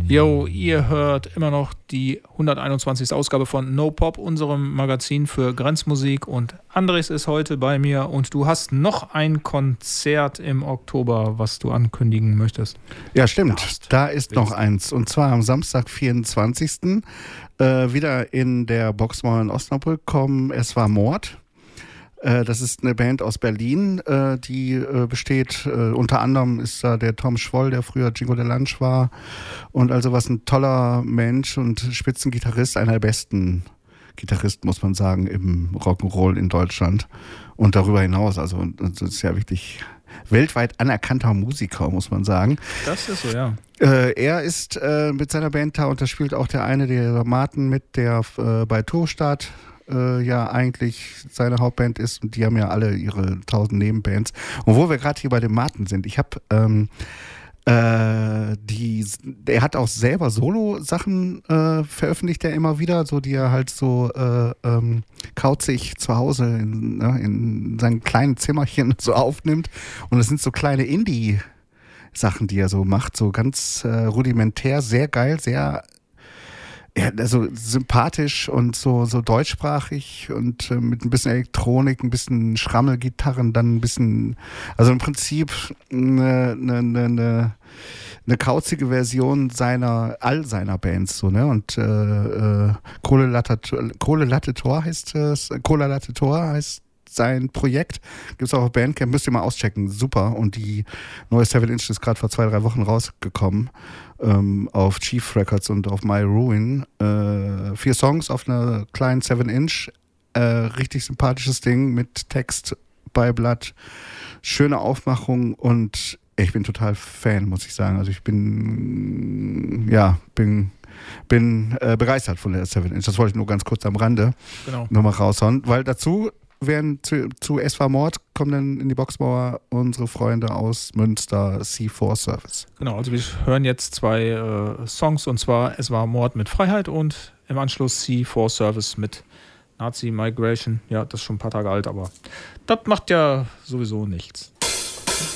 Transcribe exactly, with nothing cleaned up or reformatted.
Yo, ihr hört immer noch die hunderteinundzwanzigste Ausgabe von No Pop, unserem Magazin für Grenzmusik. Und Andres ist heute bei mir und du hast noch ein Konzert im Oktober, was du ankündigen möchtest. Ja, stimmt. Da ist noch eins. Und zwar am Samstag, vierundzwanzigsten Äh, wieder in der Boxmauer in Osnabrück kommen Es war Mord. Das ist eine Band aus Berlin, die besteht, unter anderem ist da der Tom Schwoll, der früher Jingo de Lunch war, und also was ein toller Mensch und Spitzengitarrist, einer der besten Gitarristen, muss man sagen, im Rock'n'Roll in Deutschland und darüber hinaus, also das ist ja wirklich weltweit anerkannter Musiker, muss man sagen. Das ist so, ja. Äh, er ist äh, mit seiner Band da und da spielt auch der eine, der Martin mit, der äh, bei Tourstart Äh, ja eigentlich seine Hauptband ist, und die haben ja alle ihre tausend Nebenbands. Und wo wir gerade hier bei dem Martin sind, ich habe ähm, äh, die, er hat auch selber Solo-Sachen äh, veröffentlicht, er immer wieder, so die er halt so äh, ähm, kauzig zu Hause in, ne, in seinem kleinen Zimmerchen so aufnimmt. Und es sind so kleine Indie- Sachen, die er so macht, so ganz äh, rudimentär, sehr geil, sehr ja, also sympathisch und so, so deutschsprachig und äh, mit ein bisschen Elektronik, ein bisschen Schrammelgitarren, dann ein bisschen, also im Prinzip eine, eine, eine, eine kauzige Version seiner, all seiner Bands, so, ne, und äh, äh, Kohle Latte, Kohle Latte Tor heißt es, Cola Latte Tor heißt sein Projekt, gibt es auch auf Bandcamp, müsst ihr mal auschecken, super. Und die neue seven Inch ist gerade vor zwei, drei Wochen rausgekommen ähm, auf Chief Records und auf My Ruin. Äh, vier Songs auf einer kleinen seven Inch, äh, richtig sympathisches Ding mit Text bei Blatt, schöne Aufmachung und ich bin total Fan, muss ich sagen. Also ich bin, ja, bin bin äh, begeistert von der seven Inch. Das wollte ich nur ganz kurz am Rande genau. nochmal raushauen, weil dazu werden zu, zu Es war Mord kommen dann in die Boxmauer unsere Freunde aus Münster, C vier Service. Genau, also wir hören jetzt zwei äh, Songs, und zwar Es war Mord mit Freiheit und im Anschluss C vier Service mit Nazi Migration. Ja, das ist schon ein paar Tage alt, aber das macht ja sowieso nichts.